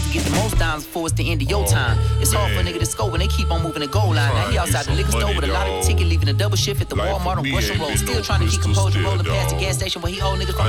can get the most dimes before it's the end of your time. It's hard for a nigga to score when they keep on moving the goal line. Now he outside the liquor store with a lot of ticket, leaving a double shift at the Walmart on Russian Road. Still trying to keep composure, rolling past the gas station where he owe niggas from